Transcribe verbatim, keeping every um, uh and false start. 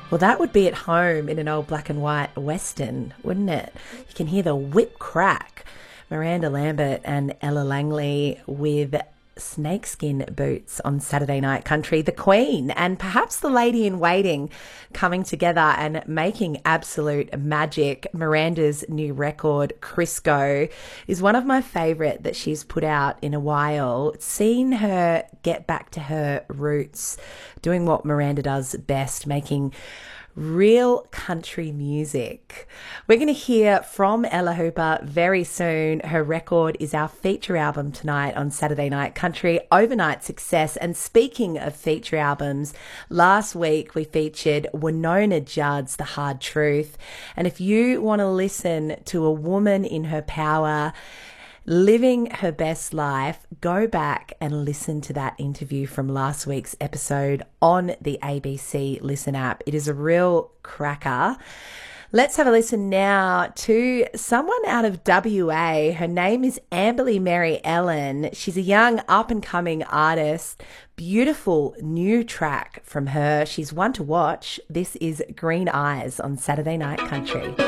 Well, that would be at home in an old black and white Western, wouldn't it? You can hear the whip crack. Miranda Lambert and Ella Langley with snakeskin boots on Saturday Night Country. The Queen and perhaps the Lady in Waiting coming together and making absolute magic. Miranda's new record, Crisco, is one of my favourite that she's put out in a while. Seeing her get back to her roots, doing what Miranda does best, making real country music. We're going to hear from Ella Hooper very soon. Her record is our feature album tonight on Saturday Night Country, overnight success. And speaking of feature albums, last week we featured Winona Judd's The Hard Truth. And if you want to listen to a woman in her power, living her best life, go back and listen to that interview from last week's episode on the A B C Listen app. It is a real cracker. Let's have a listen now to someone out of W A. Her name is Amberly Mary Ellen. She's a young up-and-coming artist. Beautiful new track from her. She's one to watch. This is Green Eyes on Saturday Night Country.